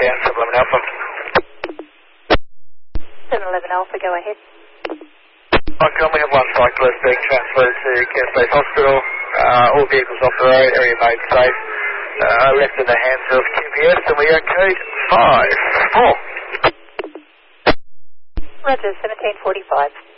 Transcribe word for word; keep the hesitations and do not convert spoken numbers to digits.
down, seven eleven Alpha. seven eleven Alpha, go ahead. Icon, we have one cyclist being transferred to Care Space Hospital. Uh, all vehicles off the road, area made safe. Uh, left in the hands of Q P S, and we are code five four. Roger, seventeen forty-five.